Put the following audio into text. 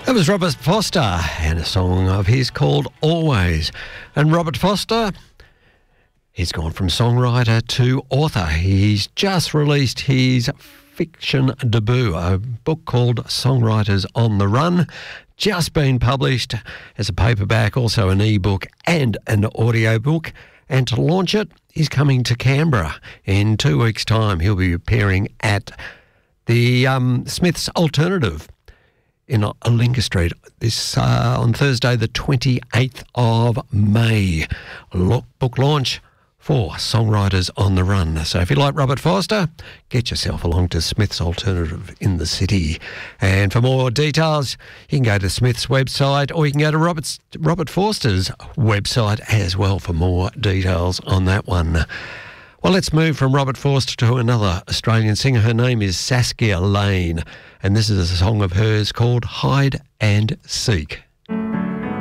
That was Robert Foster and a song of his called Always. And Robert Foster, he's gone from songwriter to author. He's just released his fiction debut, a book called Songwriters on the Run, just been published as a paperback, also an ebook and an audiobook. And to launch it, he's coming to Canberra in 2 weeks' time. He'll be appearing at the Smiths Alternative in Alinga Street this on Thursday the 28th of May. Book launch for Songwriters on the Run. So if you like Robert Foster, get yourself along to Smiths Alternative in the city. And for more details, you can go to Smith's website, or you can go to Robert Foster's website as well for more details on that one. Well, let's move from Robert Forster to another Australian singer. Her name is Saskia Lane, and this is a song of hers called Hide and Seek.